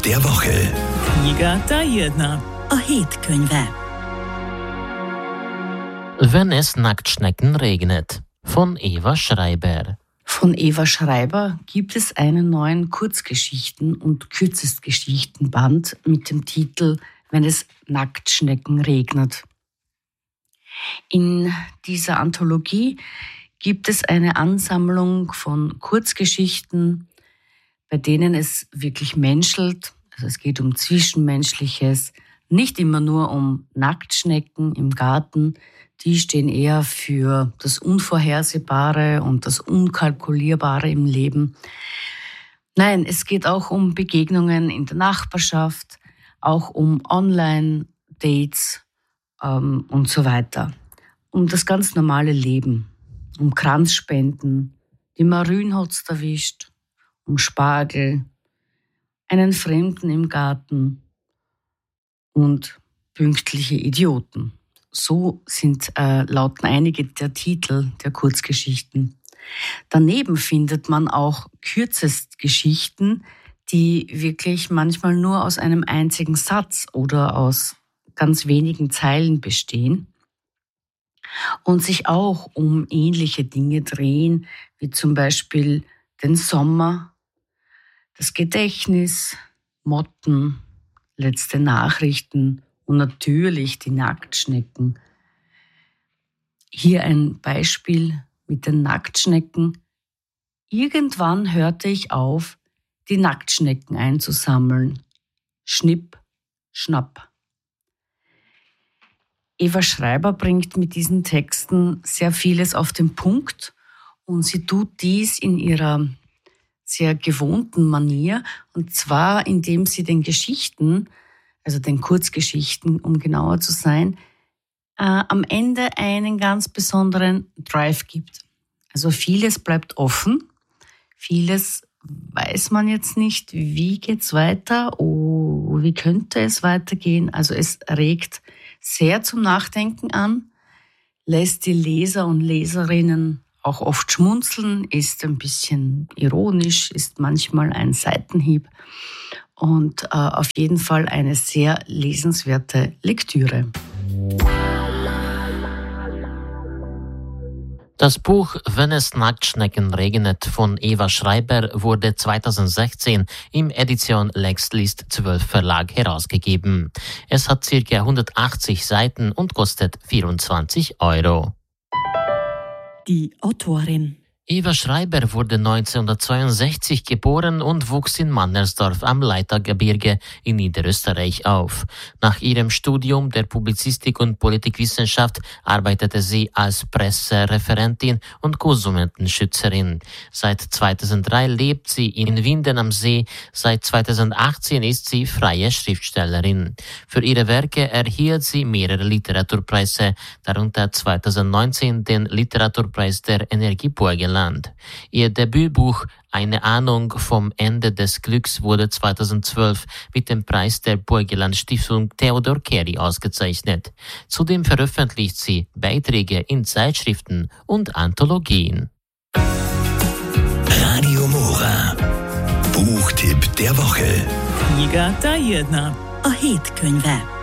der Woche. Kniga ta jedna. A hétkönyve. Wenn es Nacktschnecken regnet von Eva Schreiber. Von Eva Schreiber gibt es einen neuen Kurzgeschichten- und Kürzestgeschichtenband mit dem Titel Wenn es Nacktschnecken regnet. In dieser Anthologie gibt es eine Ansammlung von Kurzgeschichten, bei denen es wirklich menschelt. Also es geht um Zwischenmenschliches, nicht immer nur um Nacktschnecken im Garten. Die stehen eher für das Unvorhersehbare und das Unkalkulierbare im Leben. Nein, es geht auch um Begegnungen in der Nachbarschaft, auch um Online-Dates und so weiter. Um das ganz normale Leben, um Kranzspenden, die Marün hat's erwischt, um Spargel, einen Fremden im Garten und pünktliche Idioten. So lauten einige der Titel der Kurzgeschichten. Daneben findet man auch Kürzestgeschichten, die wirklich manchmal nur aus einem einzigen Satz oder aus ganz wenigen Zeilen bestehen und sich auch um ähnliche Dinge drehen, wie zum Beispiel den Sommer, das Gedächtnis, Motten, letzte Nachrichten und natürlich die Nacktschnecken. Hier ein Beispiel mit den Nacktschnecken. Irgendwann hörte ich auf, die Nacktschnecken einzusammeln. Schnipp, schnapp. Eva Schreiber bringt mit diesen Texten sehr vieles auf den Punkt und sie tut dies in ihrer sehr gewohnten Manier, und zwar indem sie den Geschichten, also den Kurzgeschichten, um genauer zu sein, am Ende einen ganz besonderen Drive gibt. Also vieles bleibt offen, vieles weiß man jetzt nicht, wie geht's weiter, wie könnte es weitergehen. Also es regt sehr zum Nachdenken an, lässt die Leser und Leserinnen auch oft schmunzeln, ist ein bisschen ironisch, ist manchmal ein Seitenhieb und auf jeden Fall eine sehr lesenswerte Lektüre. Das Buch Wenn es Nacktschnecken regnet von Eva Schreiber wurde 2016 im Edition Lexlist 12 Verlag herausgegeben. Es hat ca. 180 Seiten und kostet 24 €. Die Autorin. Eva Schreiber wurde 1962 geboren und wuchs in Mannersdorf am Leitergebirge in Niederösterreich auf. Nach ihrem Studium der Publizistik und Politikwissenschaft arbeitete sie als Pressereferentin und Konsumentenschützerin. Seit 2003 lebt sie in Winden am See. Seit 2018 ist sie freie Schriftstellerin. Für ihre Werke erhielt sie mehrere Literaturpreise, darunter 2019 den Literaturpreis der Energie Burgenland. Ihr Debütbuch Eine Ahnung vom Ende des Glücks wurde 2012 mit dem Preis der Burgenland Stiftung Theodor Keri ausgezeichnet. Zudem veröffentlicht sie Beiträge in Zeitschriften und Anthologien. Radio Mora. Buchtipp der Woche. Kniga ta jedna. A hétkönyve.